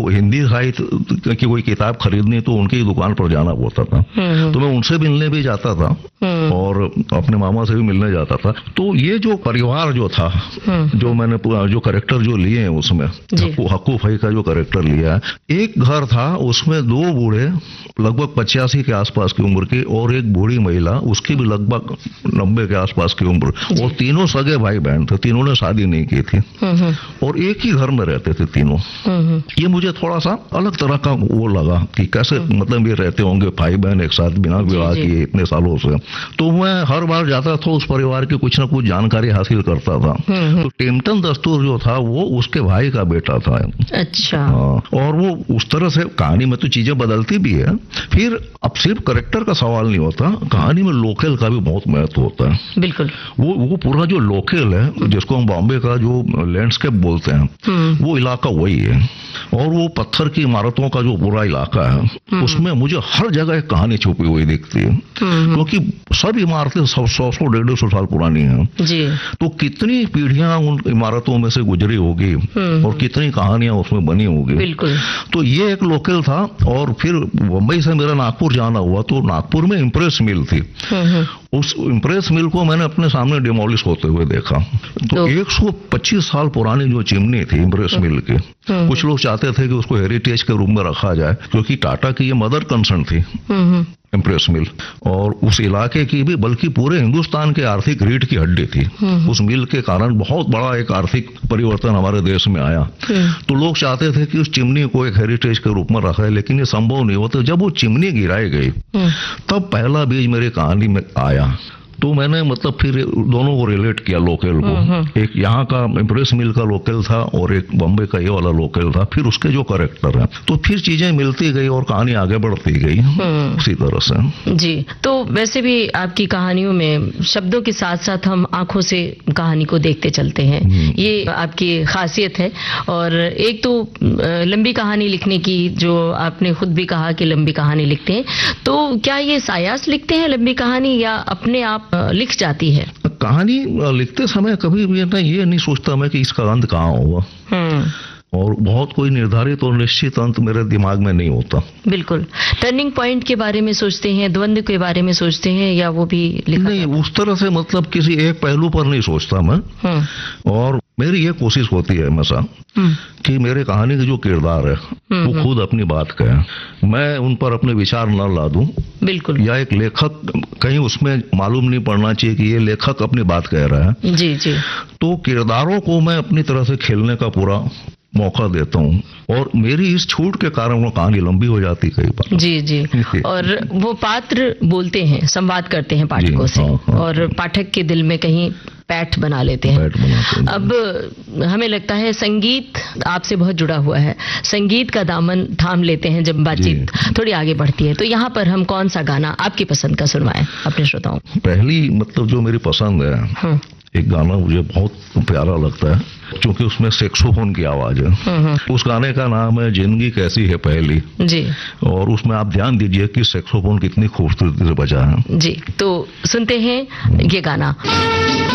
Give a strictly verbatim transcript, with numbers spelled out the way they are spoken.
हिंदी साहित्य की कोई किताब खरीदनी तो उनकी दुकान पर जाना पड़ता था, तो मैं उनसे मिलने भी जाता था और अपने मामा से भी मिलने जाता था। तो ये जो परिवार जो था, जो मैंने जो कैरेक्टर जो लिए हैं उसमें, हक्कू भाई का जो कैरेक्टर लिया है, एक घर था उसमें दो बूढ़े लगभग पचासी के आसपास की उम्र की और एक बूढ़ी महिला उसकी भी लगभग नब्बे के आसपास की उम्र, और तीनों सगे भाई बहन थे, तीनों ने शादी नहीं की थी और एक ही घर में रहते थे तीनों। ये मुझे थोड़ा सा अलग तरह का वो लगा कि कैसे मतलब ये रहते होंगे भाई बहन एक साथ बिना विवाह किए इतने सालों से। तो मैं हर बार जाता था उस परिवार की कुछ ना कुछ जानकारी हासिल करता था। तो टिम्पटन दस्तूर जो था वो उसके भाई का बेटा था। अच्छा। और वो उस तरह से कहानी में तो चीजें बदलती भी है। फिर अब सिर्फ करेक्टर का सवाल नहीं होता, कहानी में लोकल का भी बहुत महत्व होता है। बिल्कुल। वो वो पूरा जो लोकल है, जिसको हम बॉम्बे का जो लैंडस्केप बोलते हैं, वो इलाका वही है। और वो पत्थर की इमारतों का जो पूरा इलाका है, उसमें मुझे हर जगह एक कहानी छुपी हुई दिखती है, क्योंकि सब इमारतें सौ सौ सौ डेढ़ सौ साल पुरानी हैं। जी। तो कितनी पीढ़ियां उन इमारतों में से गुजरी होगी और कितनी कहानियां उसमें बनी होगी। बिल्कुल। तो ये एक लोकल था। और फिर मुंबई से मेरा नागपुर जाना हुआ, तो नागपुर में इम्प्रेस मिल थी। उस इम्प्रेस मिल को मैंने अपने सामने डिमोलिश होते हुए देखा। तो, तो एक सौ पच्चीस साल पुरानी जो चिमनी थी इम्प्रेस मिल की, कुछ लोग चाहते थे कि उसको हेरिटेज के रूप में रखा जाए, क्योंकि टाटा की ये मदर कंसर्न थी इम्प्रेस मिल, और उस इलाके की भी बल्कि पूरे हिंदुस्तान के आर्थिक रीढ़ की हड्डी थी। उस मिल के कारण बहुत बड़ा एक आर्थिक परिवर्तन हमारे देश में आया। तो लोग चाहते थे कि उस चिमनी को एक हेरिटेज के रूप में रखा है, लेकिन ये संभव नहीं होता। जब वो चिमनी गिराई गई तब पहला बीज मेरी कहानी में आया। तो मैंने मतलब फिर दोनों को रिलेट किया लोकल को। एक यहाँ का इम्प्रेस मिल का लोकल था और एक बॉम्बे का ये वाला लोकल था। फिर उसके जो कैरेक्टर है, तो फिर चीजें मिलती गई और कहानी आगे बढ़ती गई उसी तरह से। जी। तो वैसे भी आपकी कहानियों में शब्दों के साथ साथ हम आंखों से कहानी को देखते चलते हैं, ये आपकी खासियत है। और एक तो लंबी कहानी लिखने की, जो आपने खुद भी कहा कि लंबी कहानी लिखते हैं, तो क्या ये सायास लिखते हैं लंबी कहानी, या अपने आप लिख जाती है? कहानी लिखते समय कभी भी ना ये नहीं सोचता मैं कि इसका अंत कहाँ होगा, और बहुत कोई निर्धारित और निश्चित अंत मेरे दिमाग में नहीं होता। बिल्कुल। टर्निंग पॉइंट के बारे में सोचते हैं, द्वंद्व के बारे में सोचते हैं, या वो भी लिखा नहीं, उस तरह से मतलब किसी एक पहलू पर नहीं सोचता मैं। और मेरी ये कोशिश होती है हमेशा कि मेरे कहानी के जो किरदार है वो खुद अपनी बात कहें, मैं उन पर अपने विचार न ला दूं। बिल्कुल। या एक लेखक, कहीं उसमें मालूम नहीं पड़ना चाहिए कि ये लेखक अपनी बात कह रहा है। जी जी। तो किरदारों को मैं अपनी तरह से खेलने का पूरा मौका देता हूँ, और मेरी इस छूट के कारण वो कहानी लंबी हो जाती कई बार। जी जी। और वो पात्र बोलते हैं, संवाद करते हैं पाठकों से, हाँ, हाँ, और पाठक के दिल में कहीं पैठ बना लेते हैं। पैठ बनाते हैं। अब हमें लगता है संगीत आपसे बहुत जुड़ा हुआ है, संगीत का दामन थाम लेते हैं जब बातचीत थोड़ी आगे बढ़ती है। तो यहाँ पर हम कौन सा गाना आपकी पसंद का सुनवाएं अपने श्रोताओं? पहली मतलब जो मेरी पसंद है, एक गाना मुझे बहुत प्यारा लगता है, क्योंकि उसमें सैक्सोफोन की आवाज है। उस गाने का नाम है जिंदगी कैसी है पहली। जी। और उसमें आप ध्यान दीजिए कि सैक्सोफोन कितनी खूबसूरती से बजा है। जी। तो सुनते हैं ये गाना।